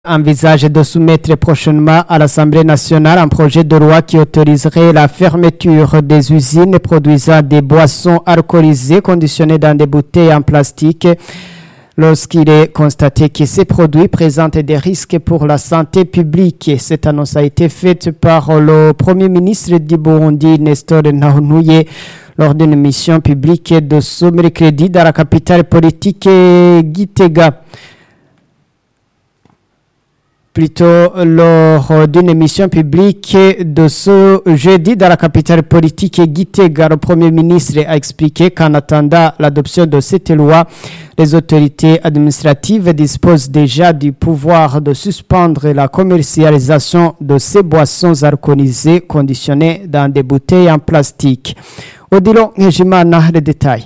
envisage de soumettre prochainement à l'Assemblée nationale un projet de loi qui autoriserait la fermeture des usines produisant des boissons alcoolisées conditionnées dans des bouteilles en plastique lorsqu'il est constaté que ces produits présentent des risques pour la santé publique. Cette annonce a été faite par le Premier ministre du Burundi, Nestor Ntahontuye, lors d'une mission publique de ce mercredi dans la capitale politique Gitega. Plutôt lors d'une émission publique de ce jeudi dans la capitale politique Gitega, le Premier ministre a expliqué qu'en attendant l'adoption de cette loi, les autorités administratives disposent déjà du pouvoir de suspendre la commercialisation de ces boissons alcoolisées conditionnées dans des bouteilles en plastique. Odilo Ngejimana, les détails.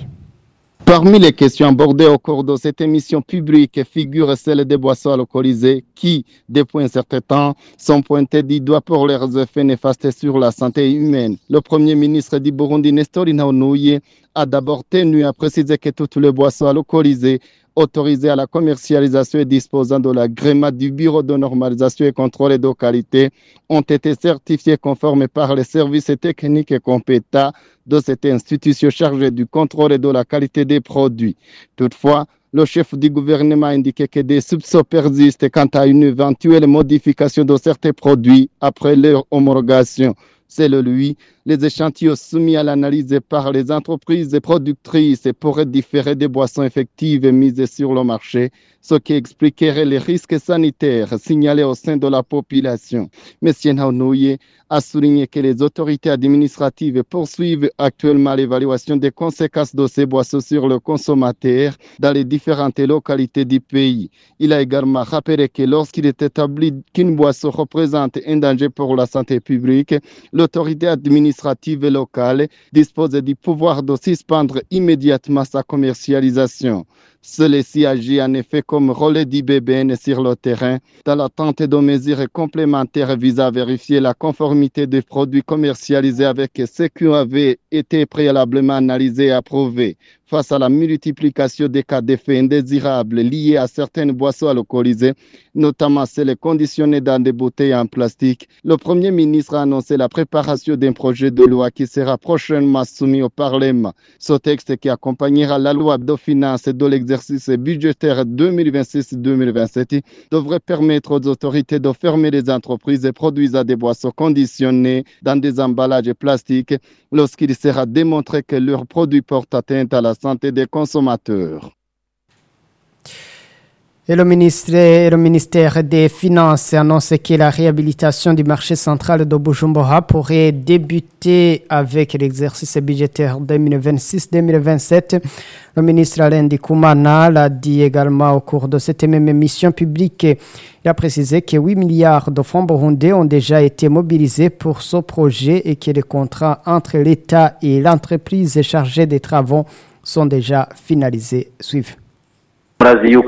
Parmi les questions abordées au cours de cette émission publique figure celle des boissons alcoolisées qui, depuis un certain temps, sont pointées du doigt pour leurs effets néfastes sur la santé humaine. Le Premier ministre du Burundi, Nestor Ntahontuye, a d'abord tenu à préciser que toutes les boissons alcoolisées autorisées à la commercialisation et disposant de l'agrément du Bureau de normalisation et contrôle de qualité ont été certifiées conformes par les services techniques et compétents de cette institution chargée du contrôle et de la qualité des produits. Toutefois, le chef du gouvernement a indiqué que des soupçons persistent quant à une éventuelle modification de certains produits après leur homologation. Selon lui, les échantillons soumis à l'analyse par les entreprises productrices pourraient différer des boissons effectives mises sur le marché, ce qui expliquerait les risques sanitaires signalés au sein de la population. M. Ntahontuye a souligné que les autorités administratives poursuivent actuellement l'évaluation des conséquences de ces boissons sur le consommateur dans les différentes localités du pays. Il a également rappelé que lorsqu'il est établi qu'une boisson représente un danger pour la santé publique, l'autorité administrative locale dispose du pouvoir de suspendre immédiatement sa commercialisation. Celle-ci agit en effet comme relais du BBN sur le terrain dans l'attente de mesures complémentaires visant à vérifier la conformité des produits commercialisés avec ceux qui avaient été préalablement analysés et approuvés. Face à la multiplication des cas d'effets indésirables liés à certaines boissons alcoolisées, notamment celles conditionnées dans des bouteilles en plastique, le Premier ministre a annoncé la préparation d'un projet de loi qui sera prochainement soumis au Parlement. Ce texte qui accompagnera la loi de finances de l'exercice budgétaire 2026-2027 devrait permettre aux autorités de fermer les entreprises produisant des boissons conditionnées dans des emballages plastiques lorsqu'il sera démontré que leurs produits portent atteinte à la santé des consommateurs. Et le ministère des Finances annonce que la réhabilitation du marché central de Bujumbura pourrait débuter avec l'exercice budgétaire 2026-2027. Le ministre Alain Ndikumana l'a dit également au cours de cette même émission publique. Il a précisé que 8 milliards de francs burundais ont déjà été mobilisés pour ce projet et que les contrats entre l'État et l'entreprise chargée des travaux sont déjà finalisés. Suivez. Vous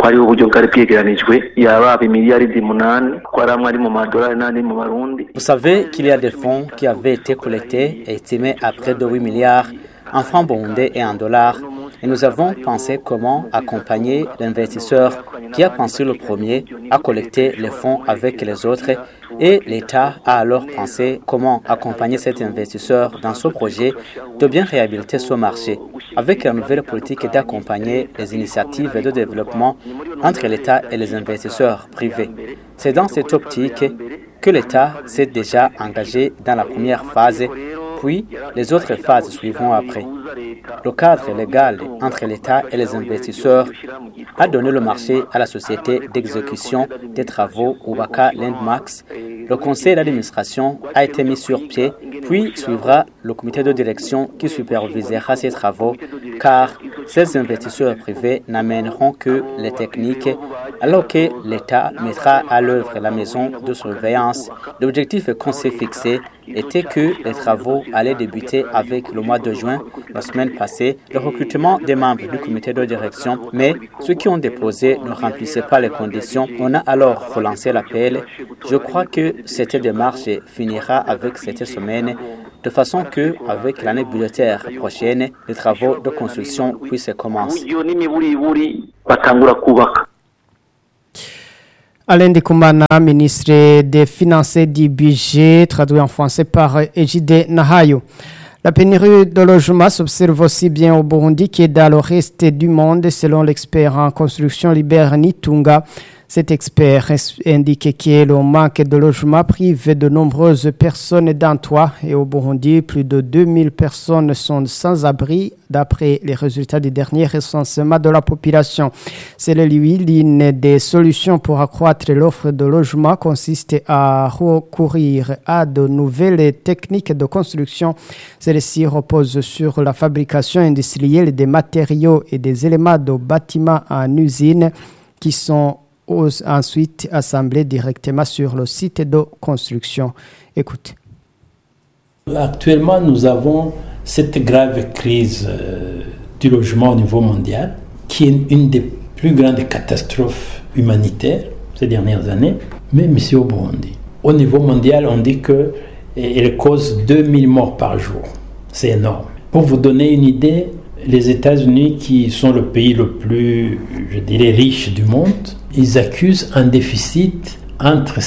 savez qu'il y a des fonds qui avaient été collectés et estimés à près de 8 milliards en francs burundais et en dollars. Et nous avons pensé comment accompagner l'investisseur qui a pensé le premier à collecter les fonds avec les autres. Et l'État a alors pensé comment accompagner cet investisseur dans ce projet de bien réhabiliter ce marché, avec la nouvelle politique d'accompagner les initiatives de développement entre l'État et les investisseurs privés. C'est dans cette optique que l'État s'est déjà engagé dans la première phase, puis les autres phases suivront après. Le cadre légal entre l'État et les investisseurs a donné le marché à la société d'exécution des travaux Ubaka Landmax. Le conseil d'administration a été mis sur pied, puis suivra le comité de direction qui supervisera ces travaux, car ces investisseurs privés n'amèneront que les techniques, alors que l'État mettra à l'œuvre la maison de surveillance. L'objectif qu'on s'est fixé était que les travaux allaient débuter avec le mois de juin, la semaine passée, le recrutement des membres du comité de direction, mais ceux qui ont déposé ne remplissaient pas les conditions. On a alors relancé l'appel. Je crois que cette démarche finira avec cette semaine, de façon que, avec l'année budgétaire prochaine, les travaux de construction puissent commencer. Alain Dikumana, ministre des Finances et du Budget, traduit en français par Ejide Nahayo. La pénurie de logements s'observe aussi bien au Burundi que dans le reste du monde, selon l'expert en construction Libert Nitunga. Cet expert indique que le manque de logements prive de nombreuses personnes d'emploi et au Burundi, plus de 2000 personnes sont sans abri d'après les résultats du dernier recensement de la population. Selon lui, l'une des solutions pour accroître l'offre de logements consiste à recourir à de nouvelles techniques de construction. Celles-ci reposent sur la fabrication industrielle des matériaux et des éléments de bâtiments en usine qui sont ensuite assemblés directement sur le site de construction. Écoute. Actuellement, nous avons cette grave crise du logement au niveau mondial, qui est une des plus grandes catastrophes humanitaires ces dernières années, même ici au Burundi. Au niveau mondial, on dit qu'elle cause 2000 morts par jour. C'est énorme. Pour vous donner une idée, les États-Unis, qui sont le pays le plus, je dirais, riche du monde, ils accusent un déficit entre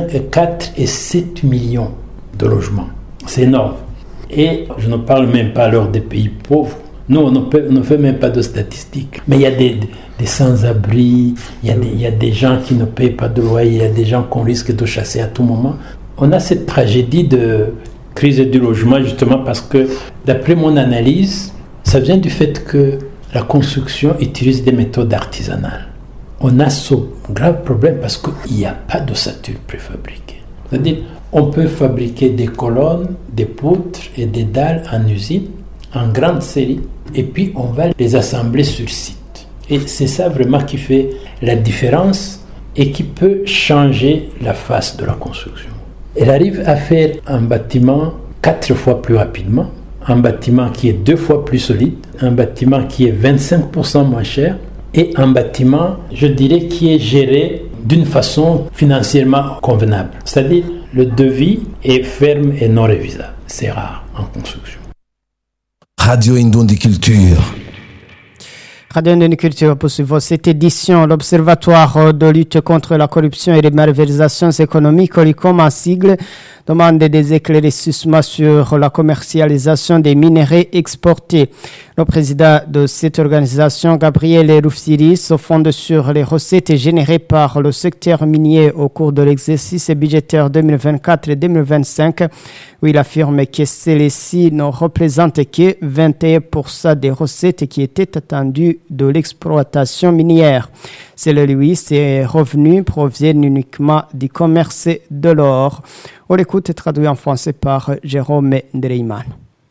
4 et 7 millions de logements. C'est énorme. Et je ne parle même pas alors des pays pauvres. Nous, on ne fait même pas de statistiques. Mais il y a des sans-abri, il y a des gens qui ne payent pas de loyer, il y a des gens qu'on risque de chasser à tout moment. On a cette tragédie de crise du logement justement parce que, d'après mon analyse, ça vient du fait que la construction utilise des méthodes artisanales. On a ce grave problème parce qu'il n'y a pas d'ossature préfabriquée. C'est-à-dire, on peut fabriquer des colonnes, des poutres et des dalles en usine, en grande série, et puis on va les assembler sur site. Et c'est ça vraiment qui fait la différence et qui peut changer la face de la construction. Elle arrive à faire un bâtiment 4 fois plus rapidement, un bâtiment qui est 2 fois plus solide, un bâtiment qui est 25% moins cher et un bâtiment, je dirais, qui est géré d'une façon financièrement convenable. C'est-à-dire, le devis est ferme et non révisable. C'est rare en construction. Radio Indondi Culture. Radio Indondi Culture poursuivre cette édition. L'Observatoire de lutte contre la corruption et les malversations économiques, OLICOM en sigle, demande des éclaircissements sur la commercialisation des minerais exportés. Le président de cette organisation, Gabriel Rufsiri, se fonde sur les recettes générées par le secteur minier au cours de l'exercice budgétaire 2024 et 2025, où il affirme que celles-ci ne représentent que 21% des recettes qui étaient attendues de l'exploitation minière. Selon lui, ces revenus proviennent uniquement du commerce de l'or. On l'écoute traduit en français par Jérôme Ndreiman.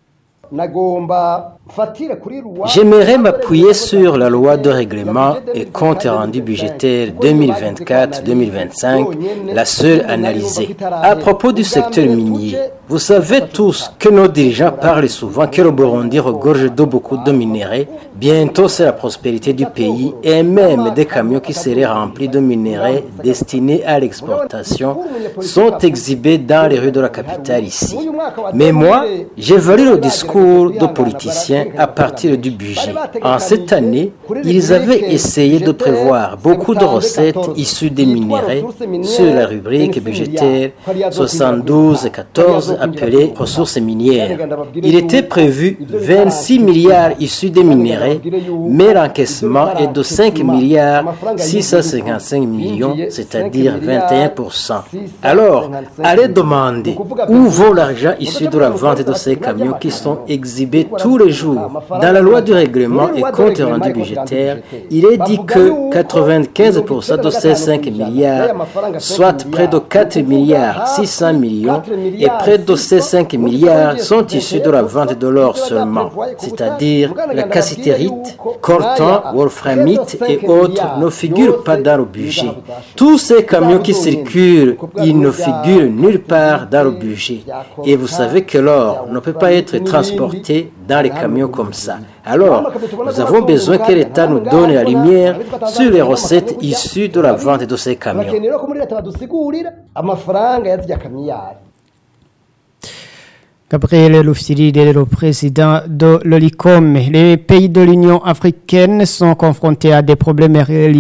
J'aimerais m'appuyer sur la loi de règlement et compte rendu budgétaire 2024-2025, la seule analysée. À propos du secteur minier, vous savez tous que nos dirigeants parlent souvent que le Burundi regorge de beaucoup de minerais. Bientôt, c'est la prospérité du pays et même des camions qui seraient remplis de minerais destinés à l'exportation sont exhibés dans les rues de la capitale ici. Mais moi, j'évalue le discours de politiciens à partir du budget. En cette année, ils avaient essayé de prévoir beaucoup de recettes issues des minerais sur la rubrique budgétaire 72-14 appelée ressources minières. Il était prévu 26 milliards issus des minerais, mais l'encaissement est de 5 milliards 655 millions, c'est-à-dire 21%. Alors, allez demander où vaut l'argent issu de la vente de ces camions qui sont exhibés tous les jours. Dans la loi du règlement et compte rendu budgétaire, il est dit que 95% de ces 5 milliards, soit près de 4 milliards 600 millions, et près de ces 5 milliards sont issus de la vente de l'or seulement, c'est-à-dire la cassitérite, coltan, wolframite et autres ne figurent pas dans le budget. Tous ces camions qui circulent, ils ne figurent nulle part dans le budget. Et vous savez que l'or ne peut pas être transporté dans les camions comme ça. Alors, nous avons besoin que l'État nous donne la lumière sur les recettes issues de la vente de ces camions. Gabriel Rufyiri est le président de l'OLICOM. Les pays de l'Union africaine sont confrontés à des problèmes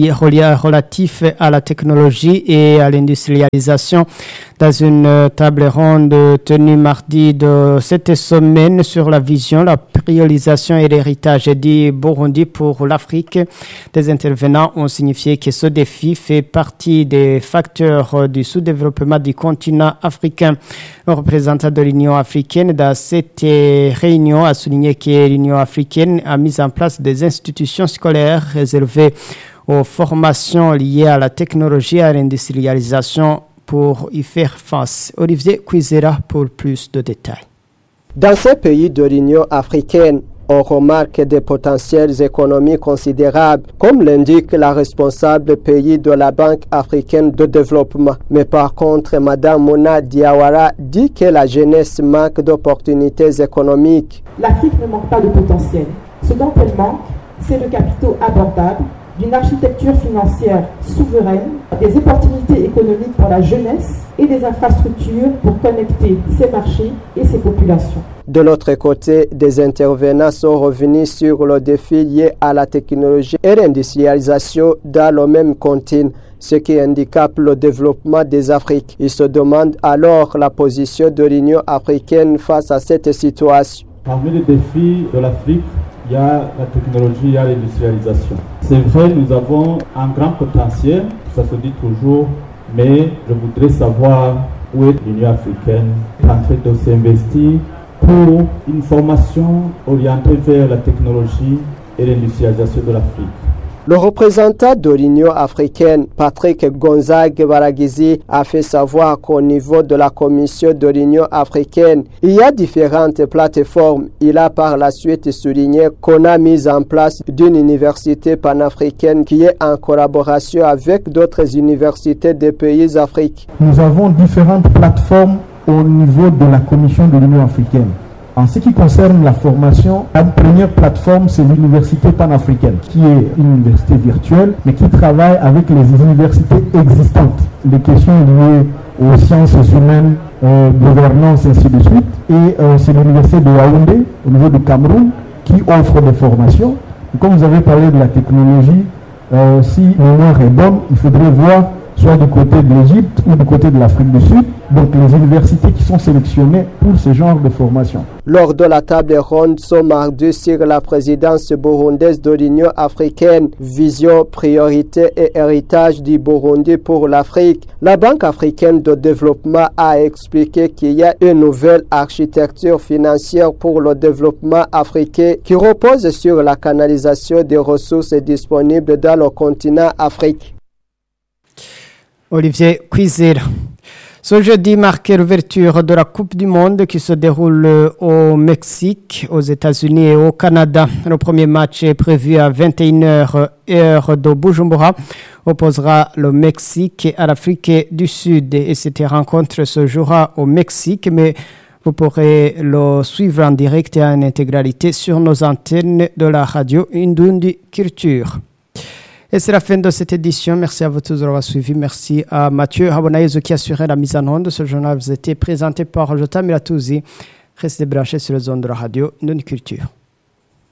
relatifs à la technologie et à l'industrialisation. Dans une table ronde tenue mardi de cette semaine sur la vision, la priorisation et l'héritage du Burundi pour l'Afrique, des intervenants ont signifié que ce défi fait partie des facteurs du sous-développement du continent africain. Le représentant de l'Union africaine dans cette réunion a souligné que l'Union africaine a mis en place des institutions scolaires réservées aux formations liées à la technologie et à l'industrialisation pour y faire face. Olivier Kwizera pour plus de détails. Dans ces pays de l'Union africaine, on remarque des potentiels économiques considérables, comme l'indique la responsable pays de la Banque africaine de développement. Mais par contre, Mme Mona Diawara dit que la jeunesse manque d'opportunités économiques. L'Afrique ne manque pas de potentiel. Ce dont elle manque, c'est de capitaux abordables, d'une architecture financière souveraine, des opportunités économiques pour la jeunesse et des infrastructures pour connecter ces marchés et ces populations. De l'autre côté, des intervenants sont revenus sur le défi lié à la technologie et l'industrialisation dans le même continent, ce qui handicape le développement des Afriques. Ils se demandent alors la position de l'Union africaine face à cette situation. Parmi les défis de l'Afrique, il y a la technologie, il y a l'industrialisation. C'est vrai, nous avons un grand potentiel, ça se dit toujours, mais je voudrais savoir où est l'Union africaine en train de s'investir pour une formation orientée vers la technologie et l'industrialisation de l'Afrique. Le représentant de l'Union africaine, Patrick Gonzague Baragizi, a fait savoir qu'au niveau de la Commission de l'Union africaine, il y a différentes plateformes. Il a par la suite souligné qu'on a mis en place d'une université panafricaine qui est en collaboration avec d'autres universités des pays africains. Nous avons différentes plateformes au niveau de la Commission de l'Union africaine. En ce qui concerne la formation, la première plateforme, c'est l'université panafricaine, qui est une université virtuelle, mais qui travaille avec les universités existantes. Les questions liées aux sciences humaines, gouvernance, ainsi de suite. Et c'est l'université de Yaoundé, au niveau du Cameroun, qui offre des formations. Et comme vous avez parlé de la technologie, si mémoire est bonne, il faudrait voir soit du côté de l'Égypte ou du côté de l'Afrique du Sud, donc les universités qui sont sélectionnées pour ce genre de formation. Lors de la table ronde ce mardi sur la présidence burundaise de l'Union africaine, vision, priorité et héritage du Burundi pour l'Afrique, la Banque africaine de développement a expliqué qu'il y a une nouvelle architecture financière pour le développement africain qui repose sur la canalisation des ressources disponibles dans le continent africain. Olivier Kwizera. Ce jeudi marque l'ouverture de la Coupe du Monde qui se déroule au Mexique, aux États-Unis et au Canada. Le premier match est prévu à 21h heure de Bujumbura, opposera le Mexique à l'Afrique du Sud. Et cette rencontre se jouera au Mexique, mais vous pourrez le suivre en direct et en intégralité sur nos antennes de la radio Indundi Culture. Et c'est la fin de cette édition. Merci à vous tous de l'avoir suivi. Merci à Mathieu Habonaïzo qui assurait la mise en onde. Ce journal vous a été présenté par Jota Milatouzi. Restez branchés sur les ondes de la radio Indundi Culture.